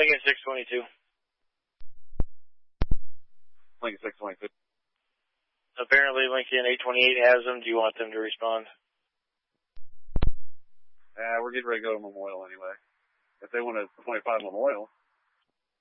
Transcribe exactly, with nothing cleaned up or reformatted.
Lincoln six twenty-two. Lincoln six twenty-two. Apparently Lincoln eight twenty-eight has them. Do you want them to respond? Yeah, we're getting ready to go to Memorial anyway. If they want a twenty-five Memorial.